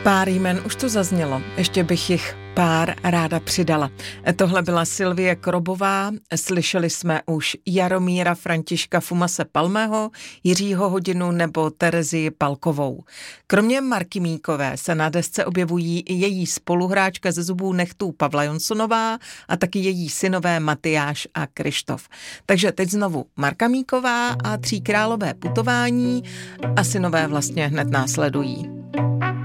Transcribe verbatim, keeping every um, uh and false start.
Pár jmen už to zaznělo, ještě bych jich pár ráda přidala. Tohle byla Sylvie Krobová, slyšeli jsme už Jaromíra Františka Fumase Palmého, Jiřího Hodinu nebo Terezii Palkovou. Kromě Marky Míkové se na desce objevují i její spoluhráčka ze Zubů nechtů Pavla Jonsonová a taky její synové Matyáš a Krištof. Takže teď znovu Marka Míková a Tříkrálové putování a synové vlastně hned následují.